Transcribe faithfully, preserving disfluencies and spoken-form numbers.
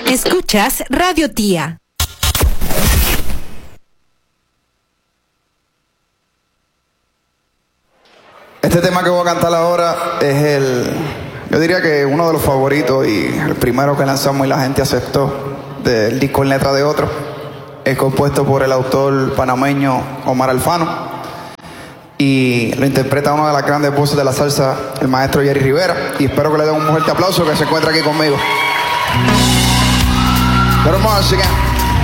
Escuchas Radio Tía. Este tema que voy a cantar ahora es el, yo diría que uno de los favoritos y el primero que lanzamos y la gente aceptó del disco En Letra de Otro. Es compuesto por el autor panameño Omar Alfano y lo interpreta una de las grandes voces de la salsa, el maestro Jerry Rivera, y espero que le den un fuerte aplauso que se encuentra aquí conmigo. Pero vamos a seguir.